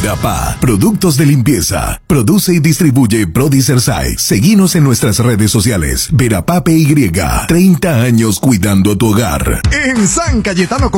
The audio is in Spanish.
Verapá, productos de limpieza. Produce y distribuye Prodicersai. Seguinos en nuestras redes sociales. Verapá PY, 30 años cuidando tu hogar. En San Cayetano